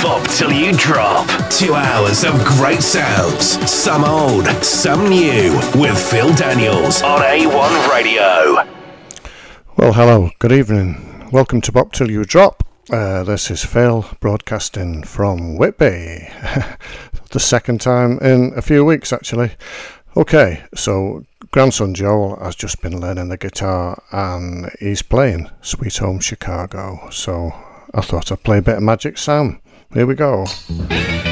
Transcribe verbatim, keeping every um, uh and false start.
Bop Till You Drop. Two hours of great sounds. Some old, some new. With Phil Daniels on A one Radio. Well, hello, good evening. Welcome to Bop Till You Drop. Uh, this is Phil broadcasting from Whitby. The second time in a few weeks, actually. Okay, so grandson Joel has just been learning the guitar and he's playing Sweet Home Chicago. So I thought I'd play a bit of Magic Sam. Here we go.